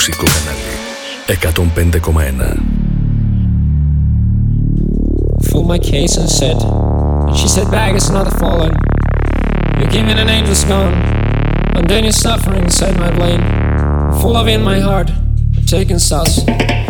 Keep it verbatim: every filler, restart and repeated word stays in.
μουσικό κανάλι εκατόν πέντε κόμμα ένα. Full my case and said, she said bag is not fallen. You're giving an angel's gone, and then you're suffering inside my brain. Full of in my heart, taking sauce.